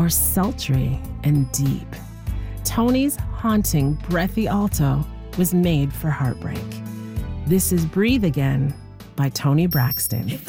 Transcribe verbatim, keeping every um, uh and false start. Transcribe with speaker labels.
Speaker 1: or sultry and deep. Tony's haunting, breathy alto was made for heartbreak. This is Breathe Again by Toni Braxton.